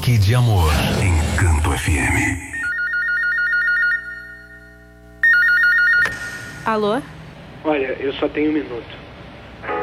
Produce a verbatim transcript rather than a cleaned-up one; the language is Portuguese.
toque de amor. Encanto F M. Alô? Olha, eu só tenho um minuto.